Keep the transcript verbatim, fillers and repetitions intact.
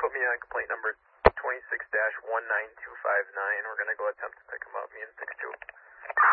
put me on complaint number twenty-six dash one nine two five nine. We're going to go attempt to pick him up, me and six two.